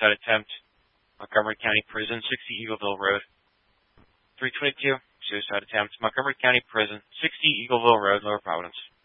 suicide attempt, Montgomery County Prison, 60 Eagleville Road. 322, suicide attempt, Montgomery County Prison, 60 Eagleville Road, Lower Providence.